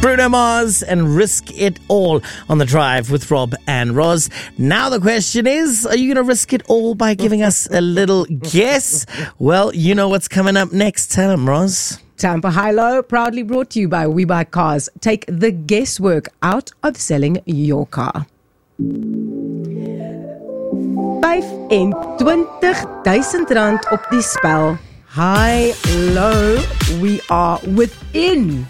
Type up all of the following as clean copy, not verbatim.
Bruno Mars and Risk It All on the drive with Rob and Roz. Now the question is, are you going to risk it all by giving us a little guess? Well, you know what's coming up next. Tell them, Roz. Time for High Low, proudly brought to you by We Buy Cars. Take the guesswork out of selling your car. 25,000 rand op die spel. High, low, we are within.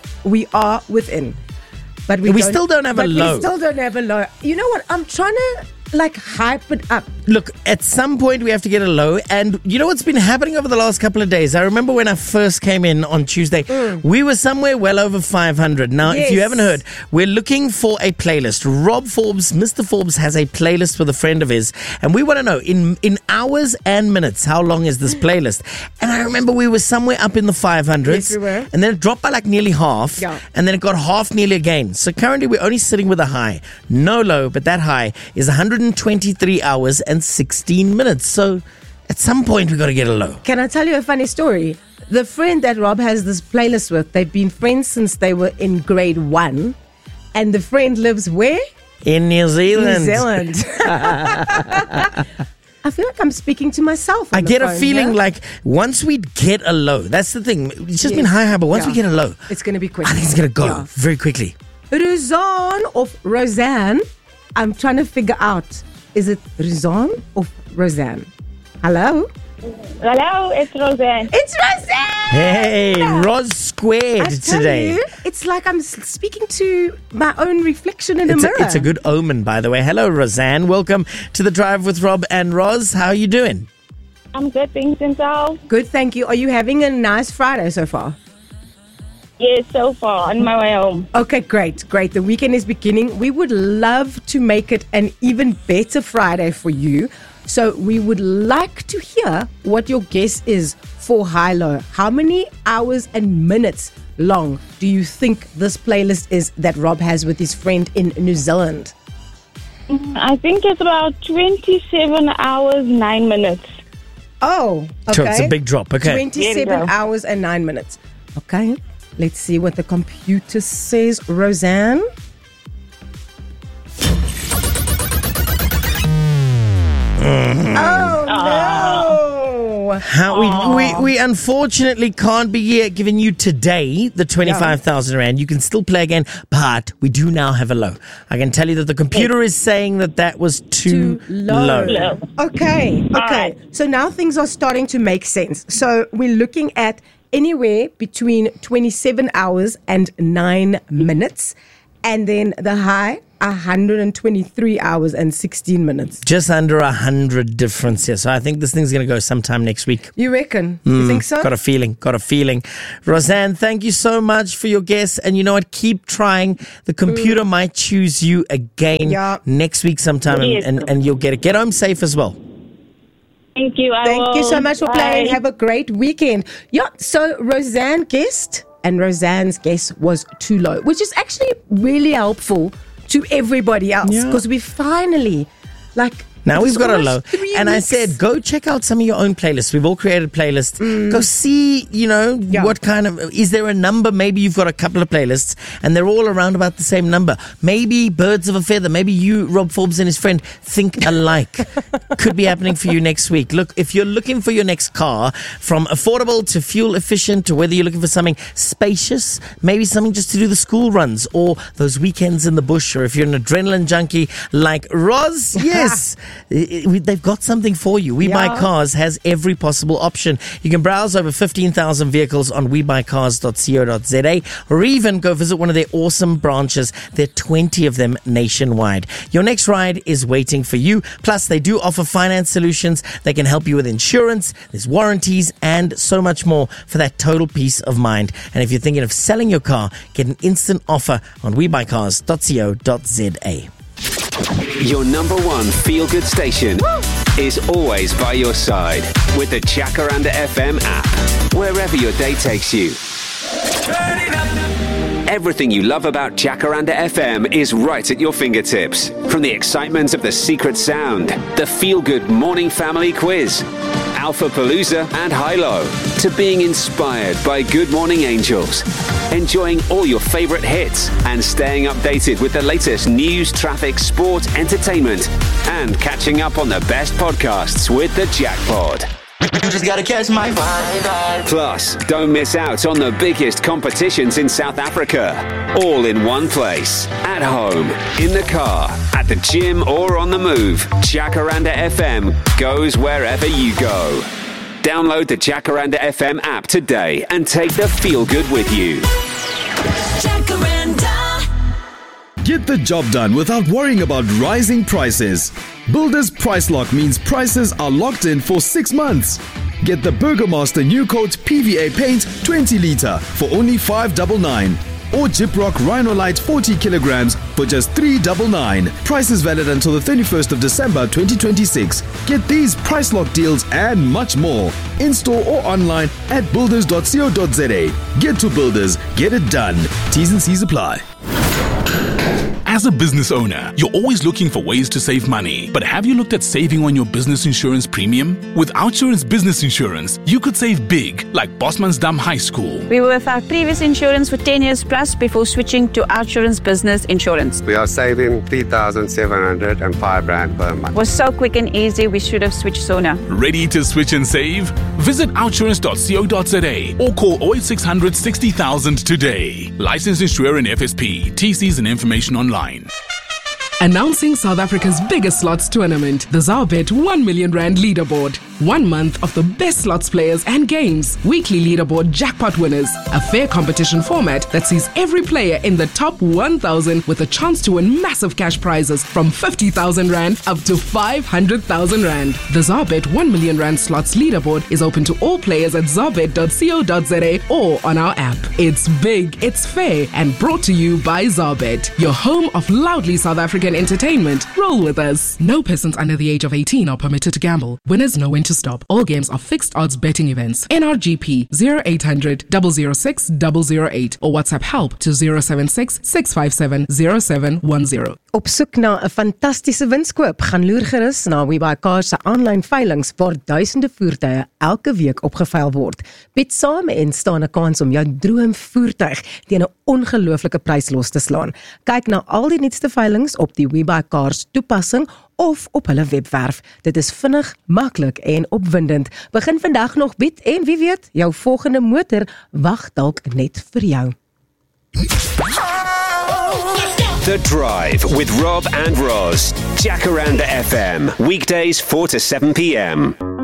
But we still don't have a low. We still don't have a low. You know what? I'm trying to hype it up. Look, at some point we have to get a low. And you know what's been happening over the last couple of days? I remember when I first came in on Tuesday, we were somewhere well over 500. Now, if you haven't heard, we're looking for a playlist. Rob Forbes, Mr. Forbes, has a playlist with a friend of his. And we want to know, in hours and minutes, how long is this playlist? And I remember we were somewhere up in the 500s. Yes, we were. And then it dropped by nearly half. Yeah. And then it got half nearly again. So currently we're only sitting with a high. No low, but that high is 123 hours and 16 minutes. So at some point we got to get a low. Can I tell you a funny story? The friend that Rob has this playlist with, they've been friends since they were in grade 1. And the friend lives where? In New Zealand. New Zealand. I feel like I'm speaking to myself. I get a feeling like once we get a low, that's the thing. It's just been high, but once we get a low, it's going to be quick. I think it's going to go very quickly. Roseanne. I'm trying to figure out, is it Roseanne or Roseanne? Hello? Hello, it's Roseanne. It's Roseanne! Hey, Roz squared I tell today. you, it's like I'm speaking to my own reflection in a mirror. It's a good omen, by the way. Hello, Roseanne. Welcome to the Drive with Rob and Roz. How are you doing? I'm good, thanks, and so? Good, thank you. Are you having a nice Friday so far? Yes, so far, on my way home. Okay, great. The weekend is beginning. We would love to make it an even better Friday for you. So we would like to hear what your guess is for High Low. How many hours and minutes long do you think this playlist is that Rob has with his friend in New Zealand? I think it's about 27 hours, 9 minutes. Oh, okay. Sure, it's a big drop. Okay. 27 hours and 9 minutes. Okay. Let's see what the computer says. Roseanne? Oh, no. We unfortunately can't be here giving you today the 25,000 Rand. You can still play again, but we do now have a low. I can tell you that the computer is saying that was too low. Okay. So now things are starting to make sense. So we're looking at anywhere between 27 hours and 9 minutes. And then the high, 123 hours and 16 minutes. Just under 100 difference here. So I think this thing's going to go sometime next week. You reckon? You think so? Got a feeling. Roseanne, thank you so much for your guess. And you know what? Keep trying. The computer might choose you again next week sometime. And you'll get it. Get home safe as well. Thank you. Thank you so much for playing. Have a great weekend. Yeah, so Roseanne guessed, and Roseanne's guess was too low, which is actually really helpful to everybody else because we finally, now we've got a low. 3 And weeks. I said, go check out some of your own playlists. We've all created playlists. Go see, what kind of, is there a number? Maybe you've got a couple of playlists and they're all around about the same number. Maybe birds of a feather. Maybe you, Rob Forbes and his friend, think alike. Could be happening for you next week. Look, if you're looking for your next car, from affordable to fuel efficient, to whether you're looking for something spacious, maybe something just to do the school runs or those weekends in the bush, or if you're an adrenaline junkie like Roz, yes. They've got something for you. We Buy Cars has every possible option. You can browse over 15,000 vehicles on webuycars.co.za, or even go visit one of their awesome branches. There are 20 of them nationwide. Your next ride is waiting for you. Plus, they do offer finance solutions. They can help you with insurance, there's warranties, and so much more for that total peace of mind. And if you're thinking of selling your car, get an instant offer on webuycars.co.za. Your number one feel-good station is always by your side with the Jacaranda FM app, wherever your day takes you. Everything you love about Jacaranda FM is right at your fingertips. From the excitement of the secret sound, the feel-good morning family quiz, Alpha Palooza and High Low, to being inspired by Good Morning Angels. enjoying all your favourite hits and staying updated with the latest news, traffic, sport, entertainment, and catching up on the best podcasts with the Jackpod. You just gotta catch my vibe. Plus, don't miss out on the biggest competitions in South Africa. All in one place. At home, in the car, at the gym, or on the move. Jacaranda FM goes wherever you go. Download the Jacaranda FM app today and take the feel good with you. Jacaranda. Get the job done without worrying about rising prices. Builders Price Lock means prices are locked in for 6 months. Get the Burgermaster New Coat PVA paint 20 litre for only $5.99. Or Gyprock Rhinolite 40 kilograms for just $3.99. Prices valid until the 31st of December 2026. Get these Price Lock deals and much more in store or online at builders.co.za. Get to Builders, get it done. T's and C's apply. As a business owner, you're always looking for ways to save money. But have you looked at saving on your business insurance premium? With Outsurance Business Insurance, you could save big, like Bosmansdam High School. We were with our previous insurance for 10 years plus before switching to Outsurance Business Insurance. We are saving 3,705 Rand per month. It was so quick and easy, we should have switched sooner. Ready to switch and save? Visit outsurance.co.za or call 08600 60,000 today. Licensed insurer and FSP. TCs and information online. Announcing South Africa's biggest slots tournament, the ZARBet 1 million Rand leaderboard. 1 month of the best slots players and games. Weekly leaderboard jackpot winners. A fair competition format that sees every player in the top 1,000 with a chance to win massive cash prizes from 50,000 Rand up to 500,000 Rand. The ZARBet 1 million Rand slots leaderboard is open to all players at zarbet.co.za or on our app. It's big, it's fair, and brought to you by ZARBet, your home of loudly South African entertainment. Roll with us. No persons under the age of 18 are permitted to gamble. Winners know when to stop. All games are fixed odds betting events. NRGP 0800 006 008 or WhatsApp help to 076 657 0710. Op soek na 'n fantastiese winskoop, gaan loer gerus na WeBuyCars se aanlyn veilings waar duisende voertuie elke week opgeveil word. Bied saam en staan 'n kans om jou droomvoertuig teen 'n ongelooflike prys los te slaan. Kyk na al die nuutste veilings op die WeBuyCars toepassing of op hulle webwerf. Dit is vinnig, maklik en opwindend. Begin vandag nog bied en wie weet, jou volgende motor wag dalk net vir jou. The Drive with Rob and Roz. Jacaranda FM. Weekdays 4 to 7 p.m.